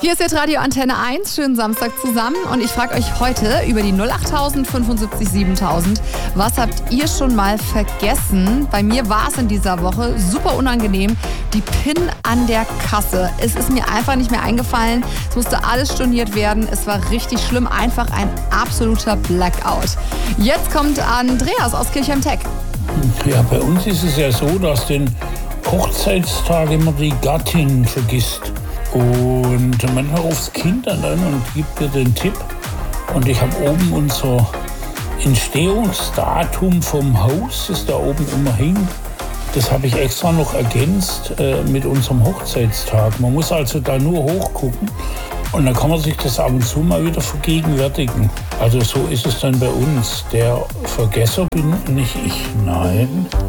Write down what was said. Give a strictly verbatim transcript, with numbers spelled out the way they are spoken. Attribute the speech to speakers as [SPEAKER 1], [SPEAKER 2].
[SPEAKER 1] Hier ist jetzt Radio Antenne eins, schönen Samstag zusammen und ich frage euch heute über die null acht null fünf sieben sieben null null. Was habt ihr schon mal vergessen? Bei mir war es in dieser Woche super unangenehm, die PIN an der Kasse. Es ist mir einfach nicht mehr eingefallen, es musste alles storniert werden, es war richtig schlimm, einfach ein absoluter Blackout. Jetzt kommt Andreas aus Kirchheim-Tech.
[SPEAKER 2] Ja, bei uns ist es ja so, dass den Hochzeitstag immer die Gattin vergisst. Und manchmal ruft das Kind dann an und gibt dir den Tipp. Und ich habe oben unser Entstehungsdatum vom Haus, ist da oben immer hin. Das habe ich extra noch ergänzt äh, mit unserem Hochzeitstag. Man muss also da nur hochgucken und dann kann man sich das ab und zu mal wieder vergegenwärtigen. Also so ist es dann bei uns. Der Vergesser bin nicht ich, nein.